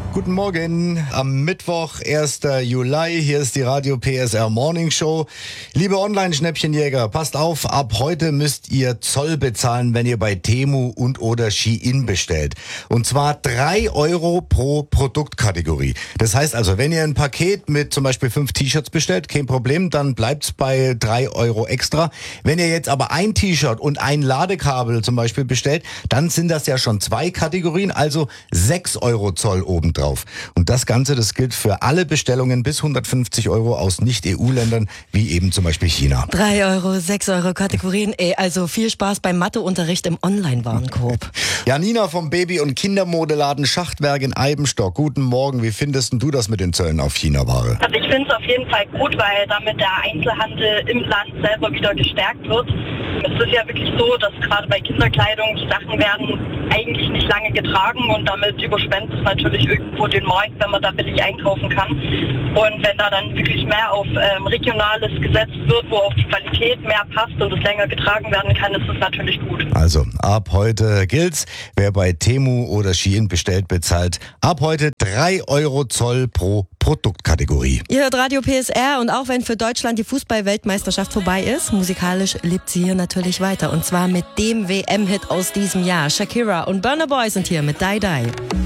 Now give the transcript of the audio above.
Guten Morgen, am Mittwoch, 1. Juli, hier ist die Radio PSR Morning Show. Liebe Online-Schnäppchenjäger, passt auf, ab heute müsst ihr Zoll bezahlen, wenn ihr bei Temu und oder Shein bestellt. Und zwar 3 Euro pro Produktkategorie. Das heißt also, wenn ihr ein Paket mit zum Beispiel 5 T-Shirts bestellt, kein Problem, dann bleibt's bei 3 Euro extra. Wenn ihr jetzt aber ein T-Shirt und ein Ladekabel zum Beispiel bestellt, dann sind das ja schon 2 Kategorien, also 6 Euro Zoll obendrauf. Und das Ganze, das gilt für alle Bestellungen bis 150 Euro aus Nicht-EU-Ländern, wie eben zum Beispiel China. 3 Euro, 6 Euro Kategorien, also viel Spaß beim Matheunterricht im Online-Warenkorb. Janina vom Baby- und Kindermodeladen Schachtwerk in Eibenstock. Guten Morgen, wie findest denn du das mit den Zöllen auf China-Ware? Also ich finde es auf jeden Fall gut, weil damit der Einzelhandel im Land selber wieder gestärkt wird. Es ist ja wirklich so, dass gerade bei Kinderkleidung die Sachen werden eigentlich nicht lange getragen und damit überschwemmt es natürlich irgendwo den Markt, wenn man da billig einkaufen kann. Und wenn da dann wirklich mehr auf Regionales gesetzt wird, wo auch die Qualität mehr passt und es länger getragen werden kann, ist es natürlich gut. Also ab heute gilt's, wer bei Temu oder Shein bestellt, bezahlt ab heute 3 Euro Zoll pro Produktkategorie. Ihr hört Radio PSR und auch wenn für Deutschland die Fußball-Weltmeisterschaft vorbei ist, musikalisch lebt sie hier natürlich weiter. Und zwar mit dem WM-Hit aus diesem Jahr. Shakira und Burna Boy sind hier mit Die Die.